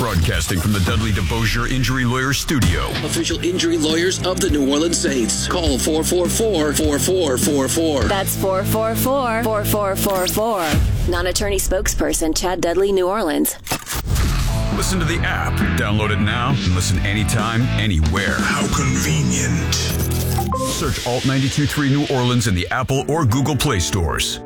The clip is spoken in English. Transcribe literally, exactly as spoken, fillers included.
Broadcasting from the Dudley DeBosier Injury Lawyers Studio. Official injury lawyers of the New Orleans Saints. Call four four four, four four four four. That's four four four, four four four four. Non-attorney spokesperson Chad Dudley, New Orleans. Listen to the app. Download it now and listen anytime, anywhere. How convenient. Search Alt ninety-two point three New Orleans in the Apple or Google Play stores.